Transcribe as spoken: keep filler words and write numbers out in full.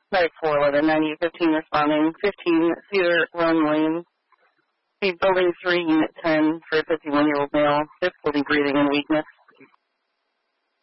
Flight four eleven, ninety-eight fifteen responding. fifteen, Cedar Run Lane. Building three, Unit ten, for a fifty-one-year-old male. Difficulty breathing and weakness.